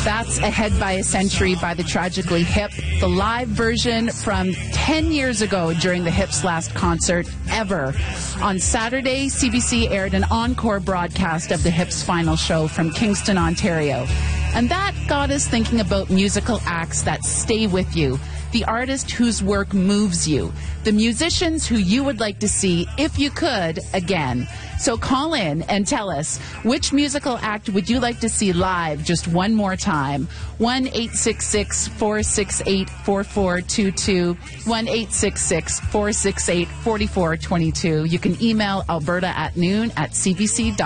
That's Ahead by a Century by the Tragically Hip, the live version from 10 years ago during the Hips' last concert ever. On Saturday, CBC aired an encore broadcast of the Hips' final show from Kingston, Ontario. And that got us thinking about musical acts that stay with you, the artist whose work moves you, the musicians who you would like to see, if you could, again. So call in and tell us, which musical act would you like to see live just one more time? 1-866-468-4422, 1-866-468-4422. You can email alberta@noon@cbc.ca.